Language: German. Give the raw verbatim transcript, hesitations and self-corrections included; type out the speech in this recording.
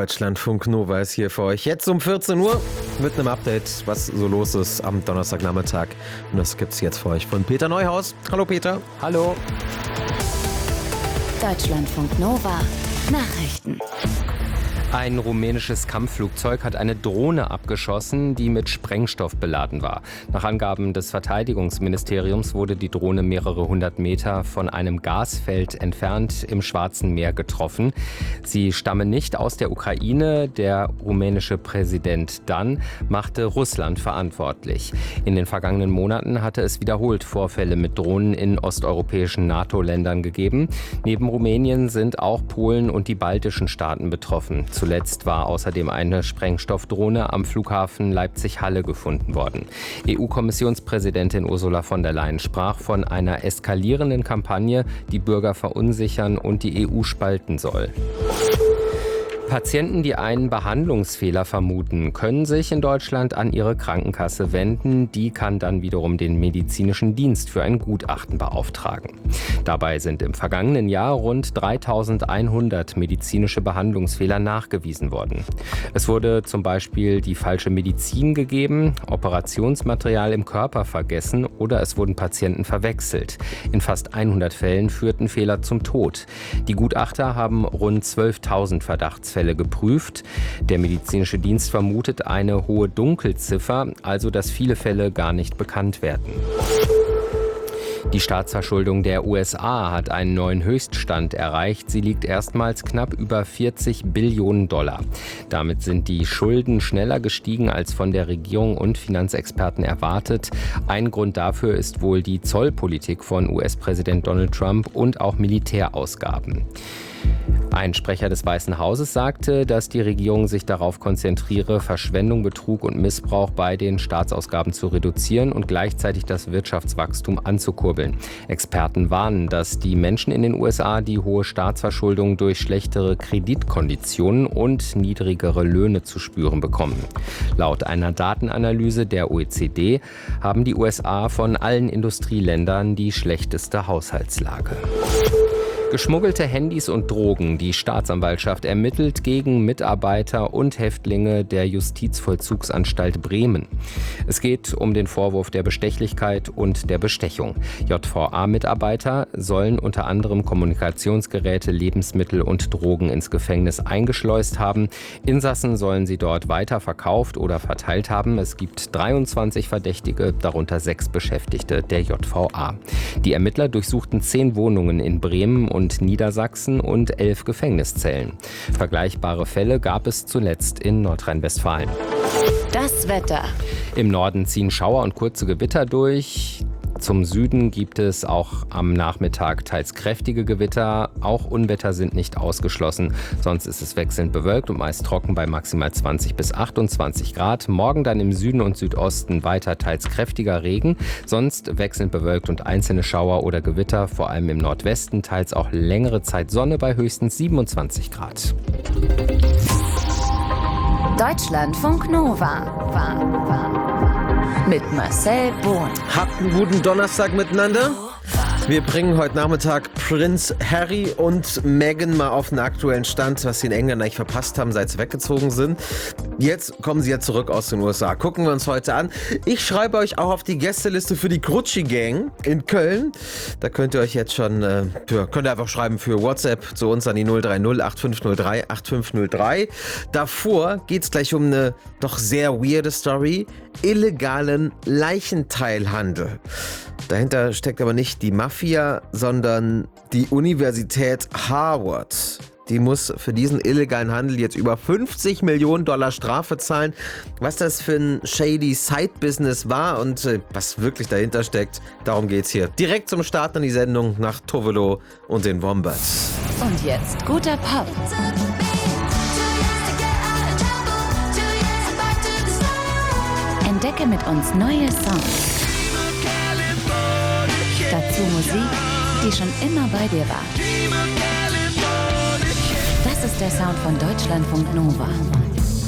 Deutschlandfunk Nova ist hier für euch. Jetzt um vierzehn Uhr mit einem Update, was so los ist am Donnerstagnachmittag. Und das gibt's jetzt für euch von Peter Neuhaus. Hallo Peter. Hallo. Deutschlandfunk Nova Nachrichten. Ein rumänisches Kampfflugzeug hat eine Drohne abgeschossen, die mit Sprengstoff beladen war. Nach Angaben des Verteidigungsministeriums wurde die Drohne mehrere hundert Meter von einem Gasfeld entfernt im Schwarzen Meer getroffen. Sie stamme nicht aus der Ukraine. Der rumänische Präsident dann machte Russland verantwortlich. In den vergangenen Monaten hatte es wiederholt Vorfälle mit Drohnen in osteuropäischen NATO-Ländern gegeben. Neben Rumänien sind auch Polen und die baltischen Staaten betroffen. Zuletzt war außerdem eine Sprengstoffdrohne am Flughafen Leipzig-Halle gefunden worden. E U-Kommissionspräsidentin Ursula von der Leyen sprach von einer eskalierenden Kampagne, die Bürger verunsichern und die E U spalten soll. Patienten, die einen Behandlungsfehler vermuten, können sich in Deutschland an ihre Krankenkasse wenden. Die kann dann wiederum den medizinischen Dienst für ein Gutachten beauftragen. Dabei sind im vergangenen Jahr rund dreitausendeinhundert medizinische Behandlungsfehler nachgewiesen worden. Es wurde zum Beispiel die falsche Medizin gegeben, Operationsmaterial im Körper vergessen oder es wurden Patienten verwechselt. In fast hundert Fällen führten Fehler zum Tod. Die Gutachter haben rund zwölftausend Verdachtsfälle geprüft. Der medizinische Dienst vermutet eine hohe Dunkelziffer, also dass viele Fälle gar nicht bekannt werden. Die Staatsverschuldung der U S A hat einen neuen Höchststand erreicht. Sie liegt erstmals knapp über vierzig Billionen Dollar. Damit sind die Schulden schneller gestiegen als von der Regierung und Finanzexperten erwartet. Ein Grund dafür ist wohl die Zollpolitik von U S-Präsident Donald Trump und auch Militärausgaben. Ein Sprecher des Weißen Hauses sagte, dass die Regierung sich darauf konzentriere, Verschwendung, Betrug und Missbrauch bei den Staatsausgaben zu reduzieren und gleichzeitig das Wirtschaftswachstum anzukurbeln. Experten warnen, dass die Menschen in den U S A die hohe Staatsverschuldung durch schlechtere Kreditkonditionen und niedrigere Löhne zu spüren bekommen. Laut einer Datenanalyse der O E C D haben die U S A von allen Industrieländern die schlechteste Haushaltslage. Geschmuggelte Handys und Drogen. Die Staatsanwaltschaft ermittelt gegen Mitarbeiter und Häftlinge der Justizvollzugsanstalt Bremen. Es geht um den Vorwurf der Bestechlichkeit und der Bestechung. J V A-Mitarbeiter sollen unter anderem Kommunikationsgeräte, Lebensmittel und Drogen ins Gefängnis eingeschleust haben. Insassen sollen sie dort weiterverkauft oder verteilt haben. Es gibt dreiundzwanzig Verdächtige, darunter sechs Beschäftigte der J V A. Die Ermittler durchsuchten zehn Wohnungen in Bremen und Niedersachsen und elf Gefängniszellen. Vergleichbare Fälle gab es zuletzt in Nordrhein-Westfalen. Das Wetter. Im Norden ziehen Schauer und kurze Gewitter durch. Zum Süden gibt es auch am Nachmittag teils kräftige Gewitter. Auch Unwetter sind nicht ausgeschlossen. Sonst ist es wechselnd bewölkt und meist trocken bei maximal zwanzig bis achtundzwanzig Grad. Morgen dann im Süden und Südosten weiter teils kräftiger Regen. Sonst wechselnd bewölkt und einzelne Schauer oder Gewitter, vor allem im Nordwesten. Teils auch längere Zeit Sonne bei höchstens siebenundzwanzig Grad. Deutschlandfunk Nova. War, war. Mit Marcel Bohn. Habt einen guten Donnerstag miteinander. Wir bringen heute Nachmittag Prinz Harry und Meghan mal auf den aktuellen Stand, was sie in England eigentlich verpasst haben, seit sie weggezogen sind. Jetzt kommen sie ja zurück aus den U S A. Gucken wir uns heute an. Ich schreibe euch auch auf die Gästeliste für die Grutschi Gang in Köln. Da könnt ihr euch jetzt schon, äh, für, könnt ihr einfach schreiben für WhatsApp zu uns an die null drei null acht fünf null drei acht fünf null drei. Davor geht's gleich um eine doch sehr weirde Story. Illegalen Leichenteilhandel. Dahinter steckt aber nicht die Mafia, sondern die Universität Harvard. Die muss für diesen illegalen Handel jetzt über fünfzig Millionen Dollar Strafe zahlen. Was das für ein shady Side-Business war und äh, was wirklich dahinter steckt, darum geht's hier. Direkt zum Start in die Sendung nach Tovolo und den Wombats. Und jetzt guter Pop. Entdecke mit uns neue Songs. Dazu Musik, die schon immer bei dir war. Das ist der Sound von Deutschlandfunk Nova.